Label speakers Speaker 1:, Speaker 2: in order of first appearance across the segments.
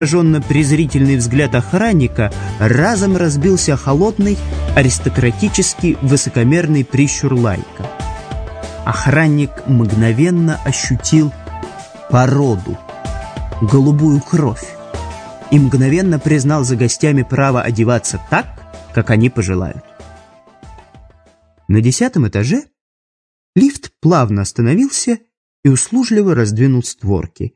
Speaker 1: Презрительный взгляд охранника разом разбился холодный, аристократический, высокомерный прищур Лайка. Охранник мгновенно ощутил породу, голубую кровь, и мгновенно признал за гостями право одеваться так, как они пожелают. На 10-м этаже лифт плавно остановился и услужливо раздвинул створки.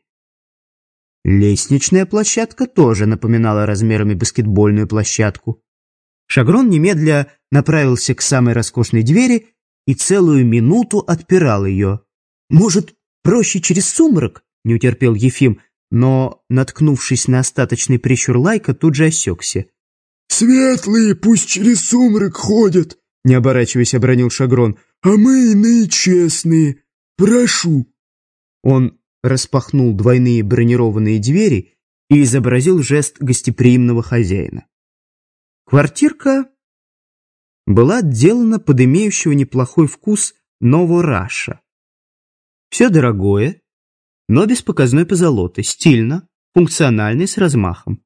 Speaker 1: Лестничная площадка тоже напоминала размерами баскетбольную площадку. Шагрон немедля направился к самой роскошной двери и целую минуту отпирал ее. «Может, проще через сумрак?» — не утерпел Ефим, но, наткнувшись на остаточный прищур Лайка, тут же осекся.
Speaker 2: «Светлые пусть через сумрак ходят!» — не оборачиваясь, обронил Шагрон. «А мы иные честные. Прошу!»
Speaker 1: Он распахнул двойные бронированные двери и изобразил жест гостеприимного хозяина. Квартирка была отделана под имеющего неплохой вкус новораша. Все дорогое, но без показной позолоты, стильно, функционально и с размахом.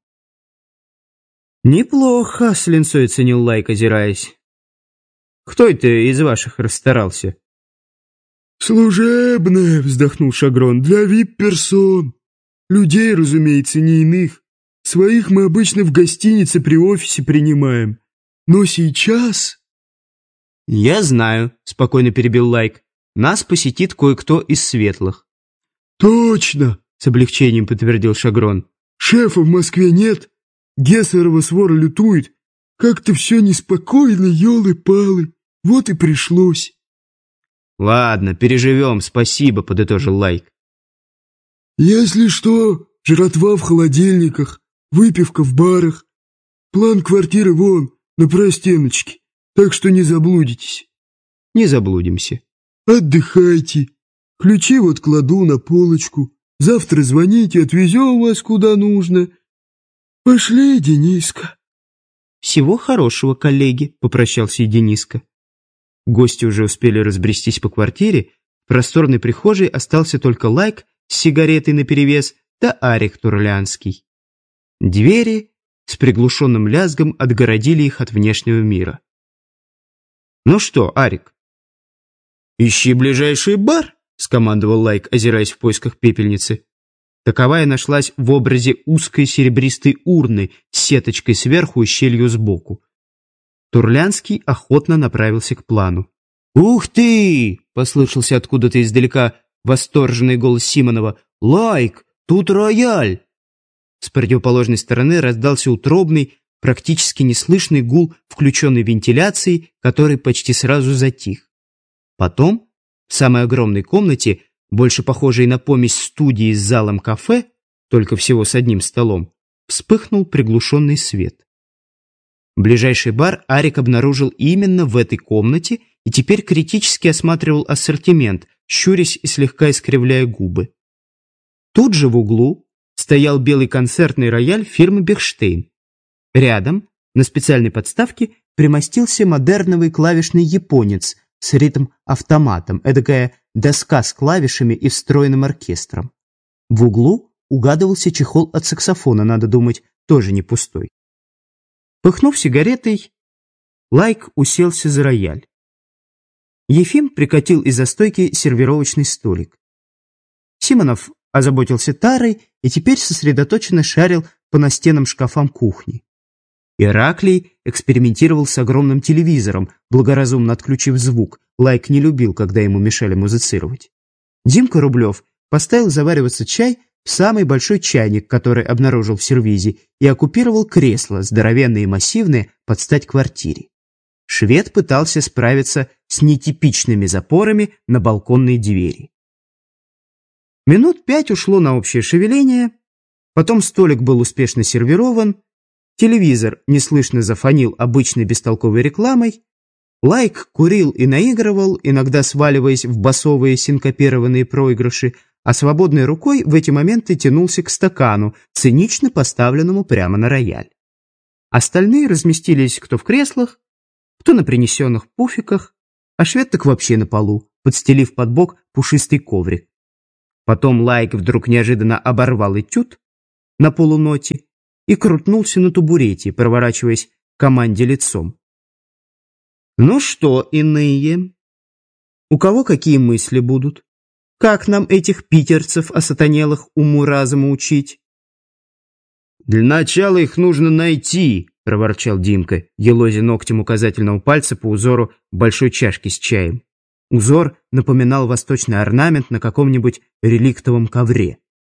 Speaker 1: «Неплохо», — с линцой оценил Лайк, озираясь. «Кто это из ваших расстарался?»
Speaker 2: «Служебное», — вздохнул Шагрон, — «для вип-персон. Людей, разумеется, не иных. Своих мы обычно в гостинице при офисе принимаем. Но сейчас...»
Speaker 1: «Я знаю», — спокойно перебил Лайк. «Нас посетит кое-кто из светлых».
Speaker 2: «Точно», —
Speaker 1: с облегчением подтвердил Шагрон.
Speaker 2: «Шефа в Москве нет. Гессерова свора лютует. Как-то все неспокойно, елы-палы. Вот и пришлось».
Speaker 1: «Ладно, переживем, спасибо», — подытожил Лайк.
Speaker 2: «Если что, жратва в холодильниках, выпивка в барах. План квартиры вон, на простеночке, так что не заблудитесь».
Speaker 1: «Не заблудимся».
Speaker 2: «Отдыхайте. Ключи вот кладу на полочку. Завтра звоните, отвезем вас куда нужно. Пошли, Дениска».
Speaker 1: «Всего хорошего, коллеги», — попрощался и Дениска. Гости уже успели разбрестись по квартире. В просторной прихожей остался только Лайк с сигаретой наперевес да Арик Турлянский. Двери с приглушенным лязгом отгородили их от внешнего мира. «Ну что, Арик?» «Ищи ближайший бар», — скомандовал Лайк, озираясь в поисках пепельницы. Таковая нашлась в образе узкой серебристой урны с сеточкой сверху и щелью сбоку. Турлянский охотно направился к плану. «Ух ты!» — послышался откуда-то издалека восторженный голос Симонова. «Лайк, тут рояль!» С противоположной стороны раздался утробный, практически неслышный гул включенной вентиляции, который почти сразу затих. Потом, в самой огромной комнате, больше похожей на помесь студии с залом кафе, только всего с одним столом, вспыхнул приглушенный свет. Ближайший бар Арик обнаружил именно в этой комнате и теперь критически осматривал ассортимент, щурясь и слегка искривляя губы. Тут же в углу стоял белый концертный рояль фирмы «Бехштейн». Рядом, на специальной подставке, примостился модерновый клавишный японец с ритм-автоматом, эдакая доска с клавишами и встроенным оркестром. В углу угадывался чехол от саксофона, надо думать, тоже не пустой. Пыхнув сигаретой, Лайк уселся за рояль. Ефим прикатил из-за стойки сервировочный столик. Симонов озаботился тарой и теперь сосредоточенно шарил по настенным шкафам кухни. Ираклий экспериментировал с огромным телевизором, благоразумно отключив звук. Лайк не любил, когда ему мешали музицировать. Димка Рублев поставил завариваться чай в самый большой чайник, который обнаружил в сервизе, и оккупировал кресло, здоровенное и массивное, под стать квартире. Швед пытался справиться с нетипичными запорами на балконные двери. Минут 5 ушло на общее шевеление, потом столик был успешно сервирован, телевизор неслышно зафонил обычной бестолковой рекламой, Лайк курил и наигрывал, иногда сваливаясь в басовые синкопированные проигрыши, а свободной рукой в эти моменты тянулся к стакану, цинично поставленному прямо на рояль. Остальные разместились кто в креслах, кто на принесенных пуфиках, а швед так вообще на полу, подстелив под бок пушистый коврик. Потом Лайк вдруг неожиданно оборвал этюд, на полуноте и крутнулся на табурете, проворачиваясь к команде лицом. «Ну что, иные? У кого какие мысли будут? Как нам этих питерцев осатанелых уму-разуму учить?»
Speaker 3: «Для начала их нужно найти», — проворчал Димка, елозя ногтем указательного пальца по узору большой чашки с чаем. Узор напоминал восточный орнамент на каком-нибудь реликтовом ковре.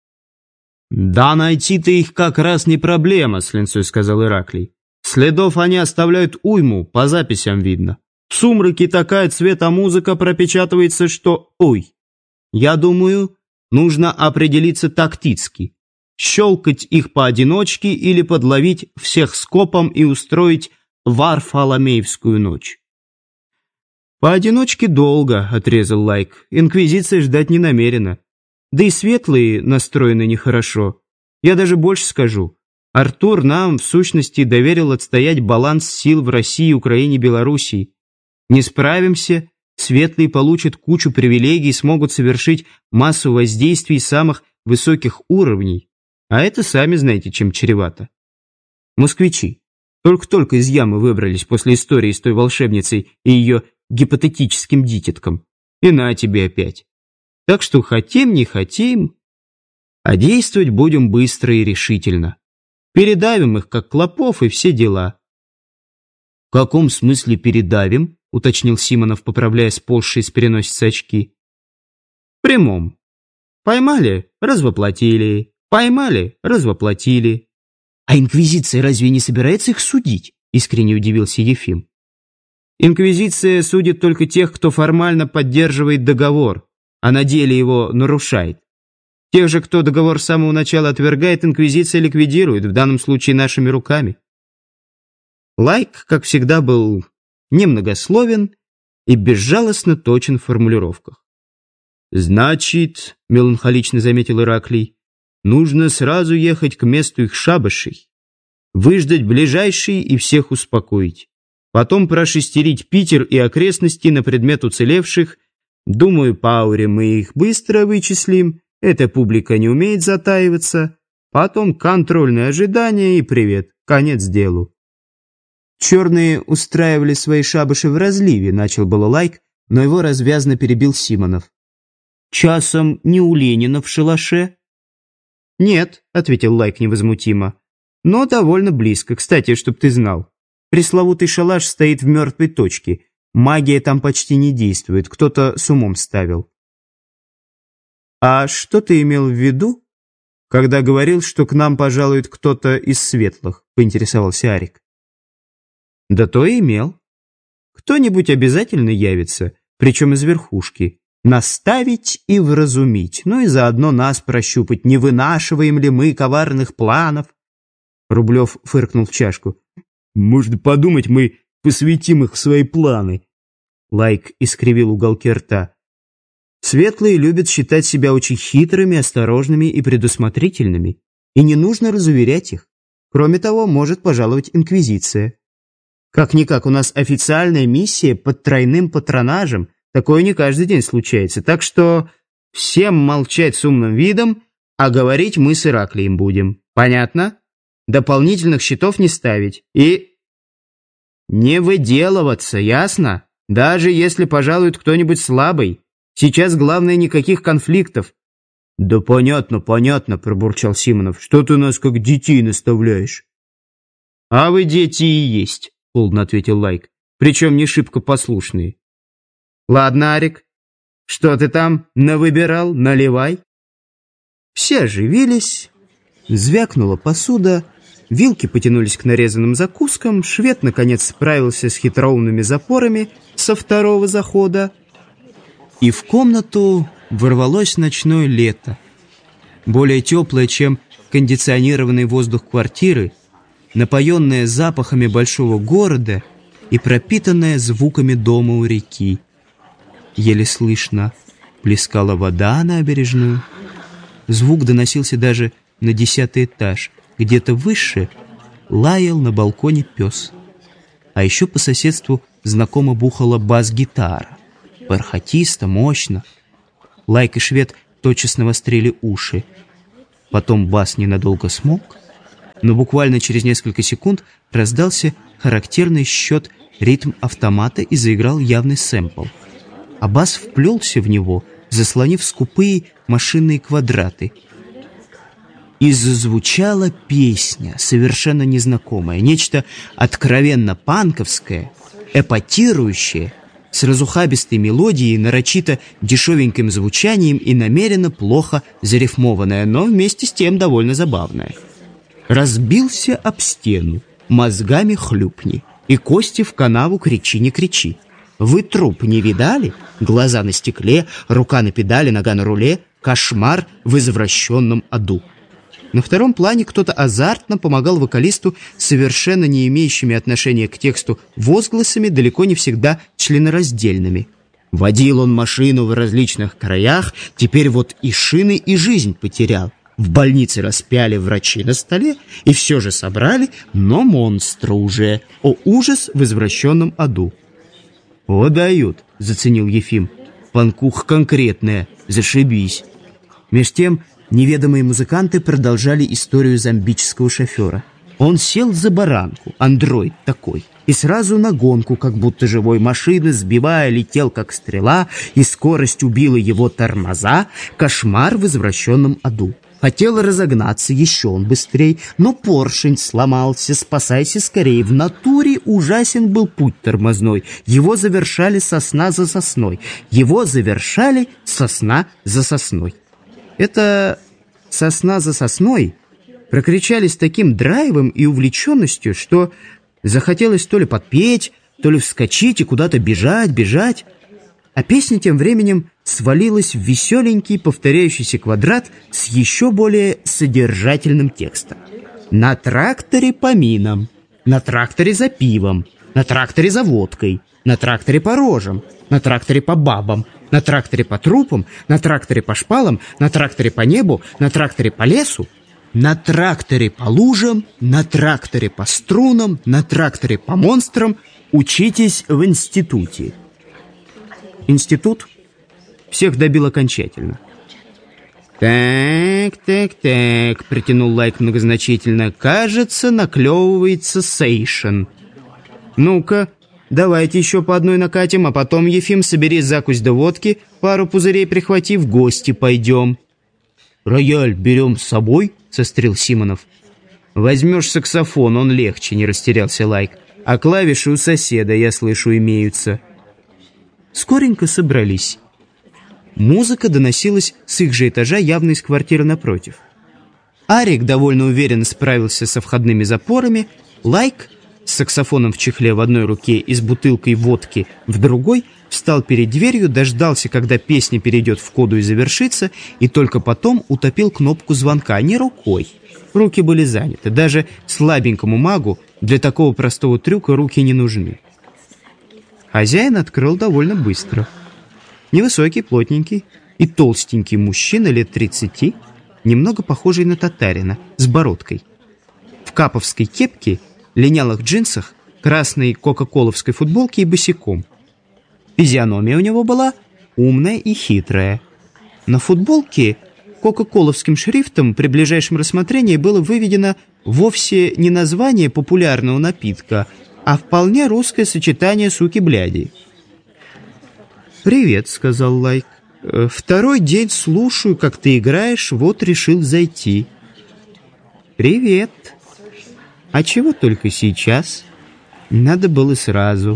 Speaker 3: «Да найти-то их как раз не проблема», — с линцой сказал Ираклий. «Следов они оставляют уйму, по записям видно. В сумраке такая цветомузыка пропечатывается, что ой. Я думаю, нужно определиться тактически. Щелкать их поодиночке или подловить всех скопом и устроить Варфоломеевскую ночь».
Speaker 1: «Поодиночке долго», — отрезал Лайк. «Инквизиция ждать не намерена. Да и светлые настроены нехорошо. Я даже больше скажу. Артур нам, в сущности, доверил отстоять баланс сил в России, Украине, Белоруссии. Не справимся, светлые получат кучу привилегий и смогут совершить массу воздействий самых высоких уровней. А это, сами знаете, чем чревато. Москвичи только-только из ямы выбрались после истории с той волшебницей и ее гипотетическим дитятком. И на тебе опять. Так что хотим, не хотим, а действовать будем быстро и решительно. Передавим их, как клопов, и все дела».
Speaker 3: «В каком смысле передавим?» — уточнил Симонов, поправляя сползшие с переносицы очки.
Speaker 1: «В прямом. Поймали — развоплотили. Поймали — развоплотили».
Speaker 3: «А инквизиция разве не собирается их судить?» — искренне удивился Ефим.
Speaker 1: «Инквизиция судит только тех, кто формально поддерживает договор, а на деле его нарушает. Тех же, кто договор с самого начала отвергает, инквизиция ликвидирует, в данном случае нашими руками». Лайк, как всегда, был немногословен и безжалостно точен в формулировках.
Speaker 3: «Значит, — меланхолично заметил Ираклий, — нужно сразу ехать к месту их шабашей, выждать ближайший и всех успокоить. Потом прошестерить Питер и окрестности на предмет уцелевших. Думаю, по ауре мы их быстро вычислим, эта публика не умеет затаиваться. Потом контрольное ожидание и привет, конец делу».
Speaker 1: «Черные устраивали свои шабаши в разливе», — начал было Лайк, но его развязно перебил Симонов. «Часом не у Ленина в шалаше?» «Нет», — ответил Лайк невозмутимо, — «но довольно близко. Кстати, чтоб ты знал, пресловутый шалаш стоит в мертвой точке. Магия там почти не действует, кто-то с умом ставил». «А что ты имел в виду, когда говорил, что к нам пожалует кто-то из светлых?» — поинтересовался Арик. «Да то и имел. Кто-нибудь обязательно явится, причем из верхушки, наставить и вразумить, ну и заодно нас прощупать, не вынашиваем ли мы коварных планов». Рублев фыркнул в чашку.
Speaker 3: «Можно подумать, мы посвятим их в свои планы».
Speaker 1: Лайк искривил уголки рта. «Светлые любят считать себя очень хитрыми, осторожными и предусмотрительными, и не нужно разуверять их. Кроме того, может пожаловать инквизиция. Как-никак, у нас официальная миссия под тройным патронажем. Такое не каждый день случается. Так что всем молчать с умным видом, а говорить мы с Ираклием будем. Понятно? Дополнительных счетов не ставить. И не выделываться, ясно? Даже если пожалует кто-нибудь слабый. Сейчас главное никаких конфликтов».
Speaker 3: «Да понятно, понятно», — пробурчал Симонов. «Что ты нас как детей наставляешь?»
Speaker 1: «А вы дети и есть», — холодно ответил Лайк. «Причем не шибко послушные». «Ладно, Арик, что ты там навыбирал, наливай». Все оживились, звякнула посуда, вилки потянулись к нарезанным закускам, швед, наконец, справился с хитроумными запорами со второго захода, и в комнату ворвалось ночное лето, более теплое, чем кондиционированный воздух квартиры, напоенное запахами большого города и пропитанное звуками дома у реки. Еле слышно плескала вода на набережную. Звук доносился даже на 10-й этаж. Где-то выше лаял на балконе пес. А еще по соседству знакомо бухала бас-гитара. Бархатисто, мощно. Лайк и швед тотчас навострили уши. Потом бас ненадолго смолк, но буквально через несколько секунд раздался характерный счет ритм автомата и заиграл явный сэмпл. А бас вплелся в него, заслонив скупые машинные квадраты. И зазвучала песня, совершенно незнакомая, нечто откровенно панковское, эпатирующее, с разухабистой мелодией, нарочито дешевеньким звучанием и намеренно плохо зарифмованное, но вместе с тем довольно забавное. Разбился об стену, мозгами хлюпни, и кости в канаву кричи не кричи. Вы труп не видали? Глаза на стекле, рука на педали, нога на руле, кошмар в извращенном аду. На втором плане кто-то азартно помогал вокалисту совершенно не имеющими отношения к тексту возгласами, далеко не всегда членораздельными. Водил он машину в различных краях, теперь вот и шины, и жизнь потерял. В больнице распяли врачи на столе, и все же собрали, но монстра уже. О, ужас в извращенном аду. «О, дают», — заценил Ефим. «Панкуха конкретная, зашибись». Меж тем неведомые музыканты продолжали историю зомбического шофера. Он сел за баранку, андроид такой, и сразу на гонку, как будто живой машины, сбивая, летел как стрела, и скорость убила его тормоза. Кошмар в извращенном аду. Хотел разогнаться еще он быстрей, но поршень сломался, спасайся скорее. В натуре ужасен был путь тормозной. Его завершали сосна за сосной. Его завершали сосна за сосной. Это «сосна за сосной» прокричали с таким драйвом и увлеченностью, что захотелось то ли подпеть, то ли вскочить и куда-то бежать. А песня тем временем свалилась в веселенький повторяющийся квадрат с еще более содержательным текстом. На тракторе по минам, на тракторе за пивом, на тракторе за водкой, на тракторе по рожам, на тракторе по бабам, на тракторе по трупам, на тракторе по шпалам, на тракторе по небу, на тракторе по лесу, на тракторе по лужам, на тракторе по струнам, на тракторе по монстрам. Учитесь в институте. Институт всех добил окончательно. «Так», — притянул Лайк многозначительно. «Кажется, наклевывается сейшен. Ну-ка, давайте еще по одной накатим, а потом, Ефим, собери закусь до водки, пару пузырей прихвати, в гости пойдем». «Рояль берем с собой?» — сострил Симонов. «Возьмешь саксофон, он легче», — не растерялся Лайк. «А клавиши у соседа, я слышу, имеются». Скоренько собрались. Музыка доносилась с их же этажа, явно из квартиры напротив. Арик довольно уверенно справился со входными запорами. Лайк с саксофоном в чехле в одной руке и с бутылкой водки в другой встал перед дверью, дождался, когда песня перейдет в коду и завершится, и только потом утопил кнопку звонка не рукой. Руки были заняты. Даже слабенькому магу для такого простого трюка руки не нужны. Хозяин открыл довольно быстро. Невысокий, плотненький и толстенький мужчина лет 30, немного похожий на татарина, с бородкой. В каповской кепке, линялых джинсах, красной кока-коловской футболке и босиком. Физиономия у него была умная и хитрая. На футболке кока-коловским шрифтом при ближайшем рассмотрении было выведено вовсе не название популярного напитка, а вполне русское сочетание суки-бляди. «Привет», — сказал Лайк. «Второй день слушаю, как ты играешь, вот решил зайти». «Привет. А чего только сейчас? Надо было сразу».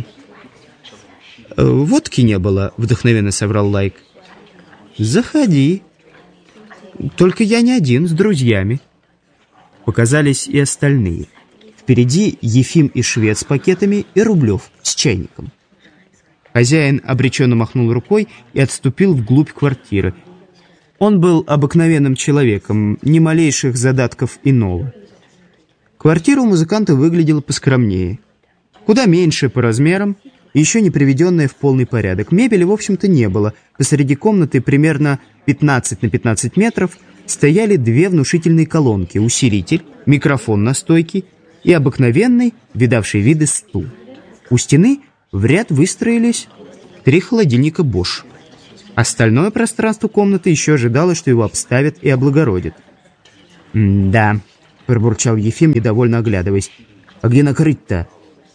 Speaker 1: «Водки не было», — вдохновенно соврал Лайк. «Заходи. Только я не один, с друзьями». Показались и остальные. Впереди Ефим и Швед с пакетами, и Рублев с чайником. Хозяин обреченно махнул рукой и отступил вглубь квартиры. Он был обыкновенным человеком, ни малейших задатков иного. Квартира у музыканта выглядела поскромнее. Куда меньше по размерам, еще не приведенная в полный порядок. Мебели, в общем-то, не было. Посреди комнаты, примерно 15 на 15 метров, стояли две внушительные колонки, усилитель, микрофон на стойке и обыкновенный, видавший виды, стул. У стены в ряд выстроились 3 холодильника Bosch. Остальное пространство комнаты еще ожидало, что его обставят и облагородят.
Speaker 3: «Да», — пробурчал Ефим, недовольно оглядываясь. «А где накрыть-то?»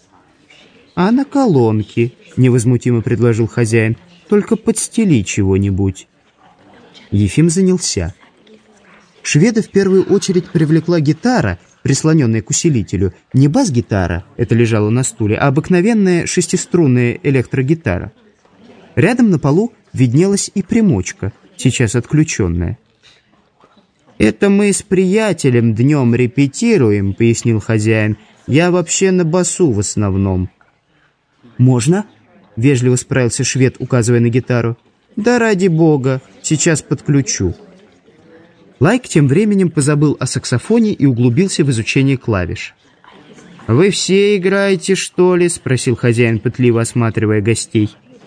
Speaker 3: «А на колонке», — невозмутимо предложил хозяин. «Только подстели чего-нибудь». Ефим занялся. Шведа в первую очередь привлекла гитара, прислоненная к усилителю. Не бас-гитара, это лежало на стуле, а обыкновенная шестиструнная электрогитара. Рядом на полу виднелась и примочка, сейчас отключенная. «Это мы с приятелем днем репетируем», — пояснил хозяин. «Я вообще на басу в основном». «Можно?» — вежливо справился швед, указывая на гитару. «Да ради бога, сейчас подключу». Лайк тем временем позабыл о саксофоне и углубился в изучение клавиш. «Вы все играете, что ли?» — спросил хозяин, пытливо осматривая гостей.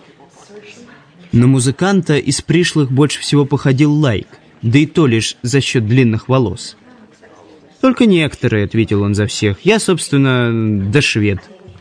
Speaker 3: На музыканта из пришлых больше всего походил Лайк, да и то лишь за счет длинных волос. «Только некоторые», — ответил он за всех. «Я, собственно, да швед.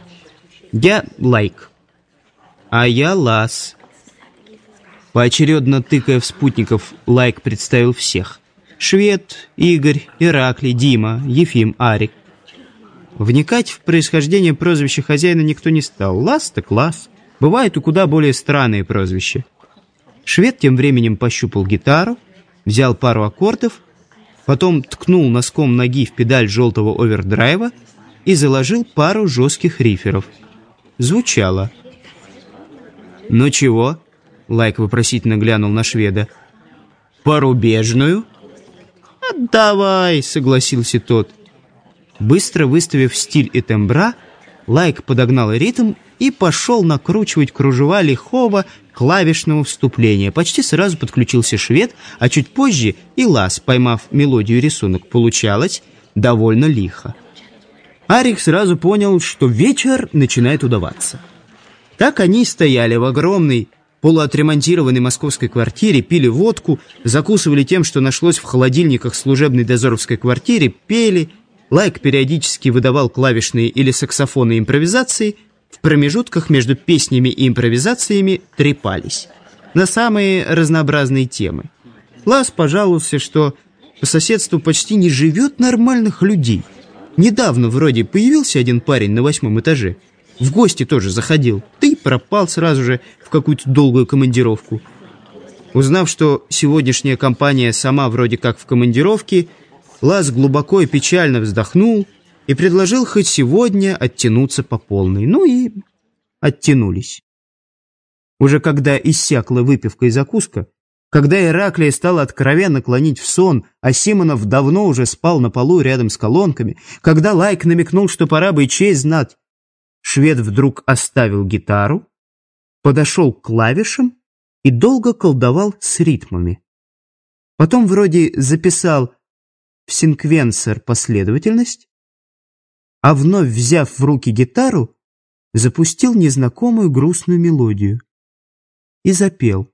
Speaker 3: Я Лайк. А я Лас». Поочередно тыкая в спутников, Лайк представил всех. Швед, Игорь, Ираклий, Дима, Ефим, Арик. Вникать в происхождение прозвища хозяина никто не стал. Лас так Лас. Бывают и куда более странные прозвища. Швед тем временем пощупал гитару, взял пару аккордов, потом ткнул носком ноги в педаль желтого овердрайва и заложил пару жестких риферов. Звучало. «Ну чего?» — Лайк вопросительно глянул на шведа. «Порубежную?» «Давай», — согласился тот. Быстро выставив стиль и тембра, Лайк подогнал ритм и пошел накручивать кружева лихого клавишного вступления. Почти сразу подключился швед, а чуть позже и Лас, поймав мелодию и рисунок. Получалось довольно лихо. Арик сразу понял, что вечер начинает удаваться. Так они и стояли в огромной, полуотремонтированной московской квартире, пили водку, закусывали тем, что нашлось в холодильниках служебной дозоровской квартире, пели. Лайк периодически выдавал клавишные или саксофонные импровизации, в промежутках между песнями и импровизациями трепались на самые разнообразные темы. Лас пожаловался, что по соседству почти не живет нормальных людей. Недавно вроде появился один парень на 8-м этаже. В гости тоже заходил, да и пропал сразу же в какую-то долгую командировку. Узнав, что сегодняшняя компания сама вроде как в командировке, Лас глубоко и печально вздохнул и предложил хоть сегодня оттянуться по полной. Ну и оттянулись. Уже когда иссякла выпивка и закуска, когда Ираклия стала откровенно клонить в сон, а Симонов давно уже спал на полу рядом с колонками, когда Лайк намекнул, что пора бы и честь знать, швед вдруг оставил гитару, подошел к клавишам и долго колдовал с ритмами. Потом вроде записал в синквенсор последовательность, а вновь взяв в руки гитару, запустил незнакомую грустную мелодию и запел.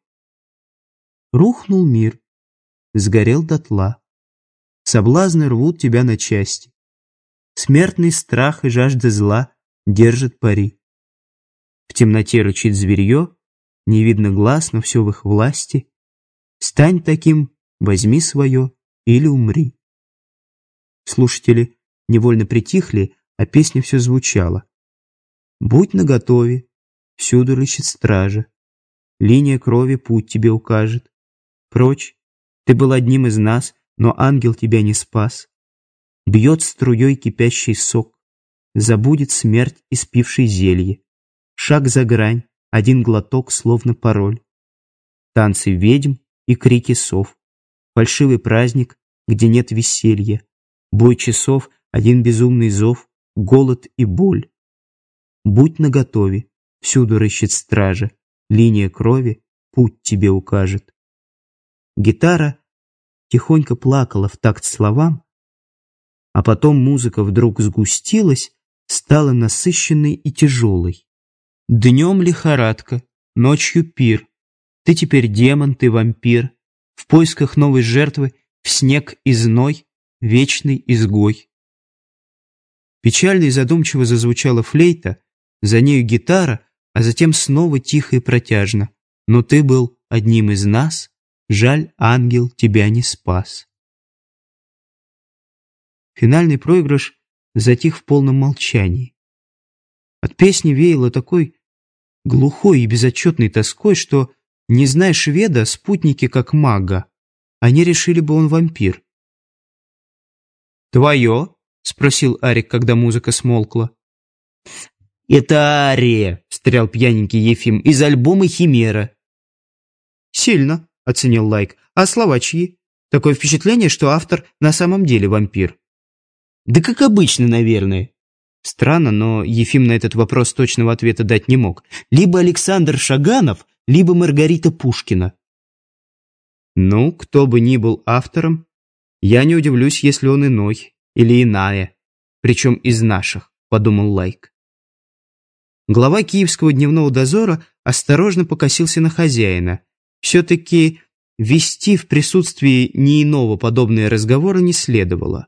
Speaker 3: Рухнул мир, сгорел дотла, соблазны рвут тебя на части, смертный страх и жажда зла держат пари. В темноте рычит зверье, не видно глаз, но все в их власти. Стань таким, возьми свое или умри. Слушатели невольно притихли, а песня все звучала. Будь наготове, всюду рыщет стража, линия крови путь тебе укажет. Прочь, ты был одним из нас, но ангел тебя не спас. Бьет струей кипящий сок, забудет смерть, испивший зелье. Шаг за грань, один глоток, словно пароль. Танцы ведьм и крики сов. Фальшивый праздник, где нет веселья. Бой часов, один безумный зов, голод и боль. Будь наготове, всюду рыщет стража, линия крови путь тебе укажет. Гитара тихонько плакала в такт словам, а потом музыка вдруг сгустилась, стала насыщенной и тяжелой. Днем лихорадка, ночью пир. Ты теперь демон, ты вампир. В поисках новой жертвы, в снег и зной, вечный изгой. Печально и задумчиво зазвучала флейта, за нею гитара, а затем снова тихо и протяжно. Но ты был одним из нас, жаль, ангел тебя не спас.
Speaker 1: Финальный проигрыш затих в полном молчании. От песни веяло такой глухой и безотчетной тоской, что, не зная шведа, спутники как мага, они решили бы он вампир. «Твое?» — спросил Арик, когда музыка смолкла. «Это ария», — встрял пьяненький Ефим, — «из альбома «Химера». «Сильно», — оценил Лайк. «А слова чьи? Такое впечатление, что автор на самом деле вампир». «Да как обычно, наверное». Странно, но Ефим на этот вопрос точного ответа дать не мог. Либо Александр Шаганов, либо Маргарита Пушкина. «Ну, кто бы ни был автором, я не удивлюсь, если он иной или иная, причем из наших», — подумал Лайк. Глава Киевского дневного дозора осторожно покосился на хозяина. Все-таки вести в присутствии не иного подобные разговоры не следовало.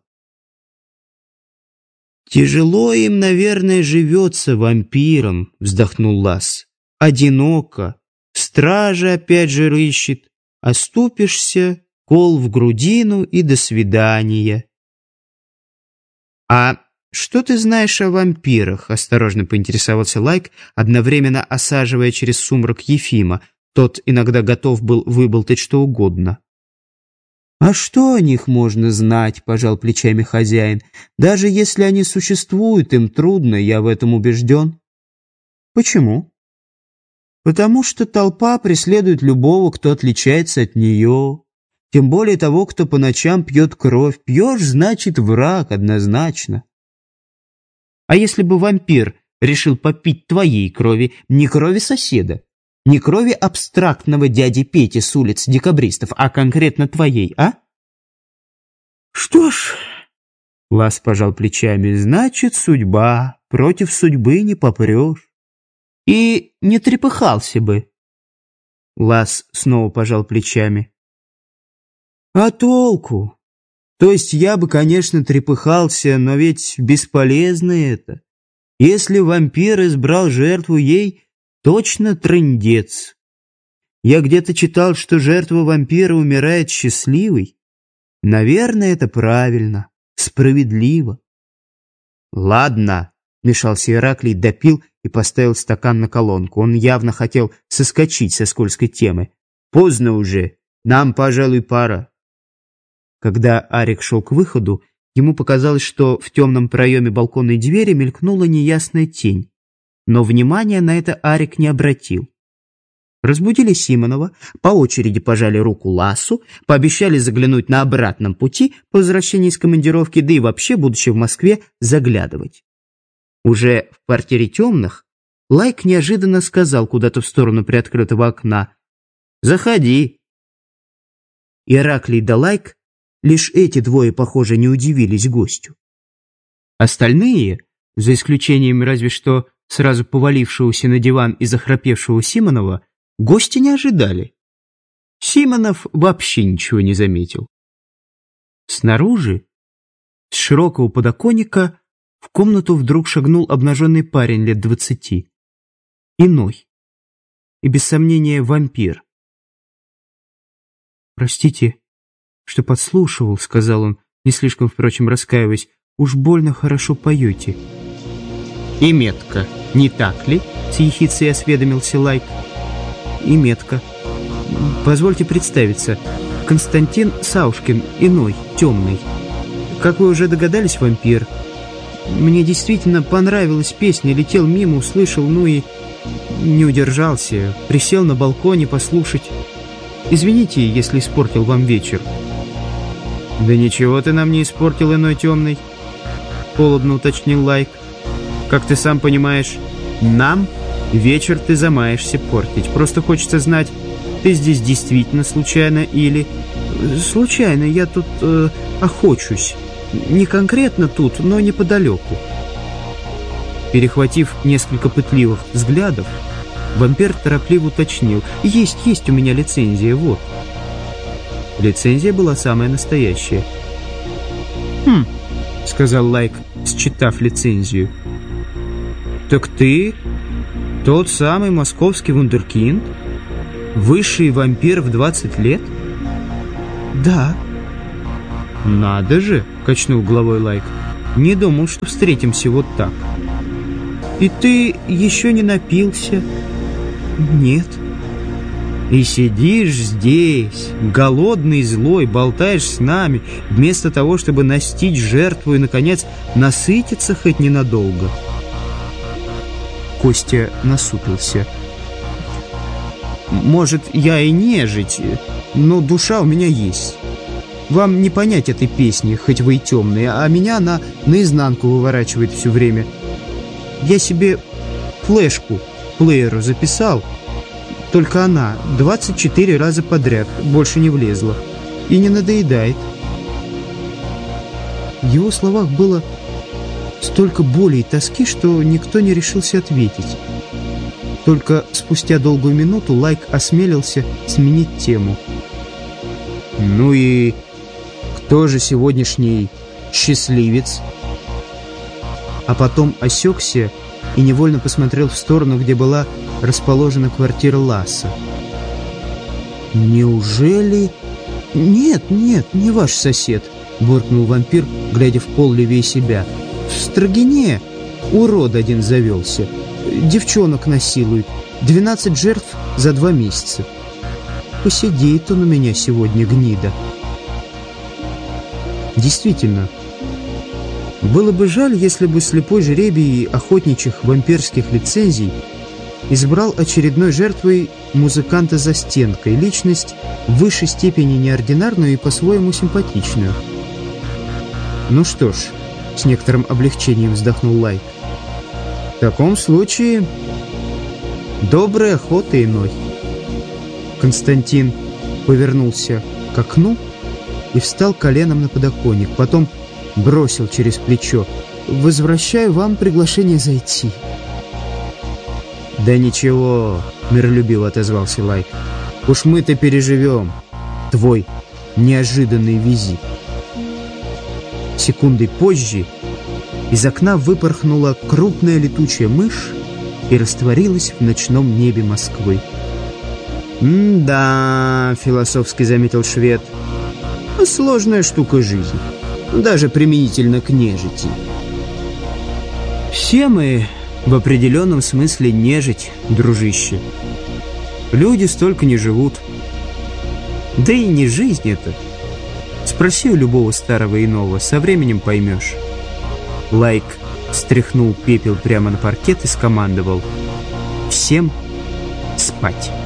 Speaker 1: «Тяжело им, наверное, живется вампиром», — вздохнул Лас. «Одиноко. Стража опять же рыщет. Оступишься, кол в грудину и до свидания». «А что ты знаешь о вампирах?» — осторожно поинтересовался Лайк, одновременно осаживая через сумрак Ефима. Тот иногда готов был выболтать что угодно. «А что о них можно знать?» — пожал плечами хозяин. «Даже если они существуют, им трудно, я в этом убежден». «Почему?» «Потому что толпа преследует любого, кто отличается от нее. Тем более того, кто по ночам пьет кровь. Пьешь, значит, враг, однозначно». «А если бы вампир решил попить твоей крови, не крови соседа? Не крови абстрактного дяди Пети с улиц декабристов, а конкретно твоей, а?»
Speaker 2: «Что ж...» —
Speaker 1: Лас пожал плечами. «Значит, судьба. Против судьбы не попрешь. И не трепыхался бы». Лас снова пожал плечами. «А толку? То есть я бы, конечно, трепыхался, но ведь бесполезно это. Если вампир избрал жертву ей, точно трындец. Я где-то читал, что жертва вампира умирает счастливой. Наверное, это правильно, справедливо». «Ладно», — мешался Ираклий, допил и поставил стакан на колонку. Он явно хотел соскочить со скользкой темы. «Поздно уже, нам, пожалуй, пора». Когда Арик шел к выходу, ему показалось, что в темном проеме балконной двери мелькнула неясная тень. Но внимания на это Арик не обратил. Разбудили Симонова, по очереди пожали руку Ласу, пообещали заглянуть на обратном пути по возвращении из командировки, да и вообще, будучи в Москве, заглядывать. Уже в квартире темных Лайк неожиданно сказал куда-то в сторону приоткрытого окна: «Заходи». Ираклий да Лайк, лишь эти двое, похоже, не удивились гостю. Остальные, за исключением разве что сразу повалившегося на диван и захрапевшего Симонова, гости не ожидали. Симонов вообще ничего не заметил. Снаружи, с широкого подоконника, в комнату вдруг шагнул обнаженный парень лет 20. Иной. И без сомнения вампир. «Простите, что подслушивал», — сказал он, не слишком, впрочем, раскаиваясь. «Уж больно хорошо поете». «И метко, не так ли?» — с ехицей осведомился Лайк. «И метко. Позвольте представиться. Константин Саушкин, иной, темный. Как вы уже догадались, вампир. Мне действительно понравилась песня, летел мимо, услышал, ну и не удержался. Присел на балконе послушать. Извините, если испортил вам вечер». «Да ничего ты нам не испортил, иной темный», — холодно уточнил Лайк. «Как ты сам понимаешь, нам вечер ты замаешься портить. Просто хочется знать, ты здесь действительно случайно или...» «Случайно, я тут охочусь. Не конкретно тут, но неподалеку». Перехватив несколько пытливых взглядов, вампир торопливо уточнил: Есть у меня лицензия, вот». Лицензия была самая настоящая. «Хм», — сказал Лайк, считав лицензию. «Так ты тот самый московский вундеркинд? Высший вампир в 20 лет?» «Да». «Надо же!» — качнул головой Лайк. «Не думал, что встретимся вот так». «И ты еще не напился?» «Нет». «И сидишь здесь, голодный и злой, болтаешь с нами, вместо того, чтобы настичь жертву и, наконец, насытиться хоть ненадолго». Костя насупился. «Может, я и нежить, но душа у меня есть. Вам не понять этой песни, хоть вы и темные, а меня она наизнанку выворачивает все время. Я себе флешку плееру записал, только она 24 раза подряд, больше не влезла. И не надоедает». В его словах было столько боли и тоски, что никто не решился ответить. Только спустя долгую минуту Лайк осмелился сменить тему. «Ну и кто же сегодняшний счастливец?» А потом осекся и невольно посмотрел в сторону, где была расположена квартира Ласса. «Неужели...» «Нет, не ваш сосед», — буркнул вампир, глядя в пол левее себя. «В Строгине урод один завелся. Девчонок насилует. 12 жертв за 2 месяца. Посидеет он у меня сегодня, гнида». Действительно, было бы жаль, если бы слепой жребий охотничьих вампирских лицензий избрал очередной жертвой музыканта за стенкой, личность в высшей степени неординарную и по-своему симпатичную. «Ну что ж», — с некоторым облегчением вздохнул Лайк, «в таком случае доброй охоты иной». Константин повернулся к окну и встал коленом на подоконник, потом бросил через плечо: «Возвращаю вам приглашение зайти». «Да ничего», — миролюбиво отозвался Лайк, «уж мы-то переживем твой неожиданный визит». Секундой позже из окна выпорхнула крупная летучая мышь и растворилась в ночном небе Москвы. «Да», — философски заметил швед, — «сложная штука жизнь, даже применительно к нежити». «Все мы в определенном смысле нежить, дружище. Люди столько не живут. Да и не жизнь это. Спроси у любого старого иного, со временем поймешь». Лайк стряхнул пепел прямо на паркет и скомандовал: «Всем спать».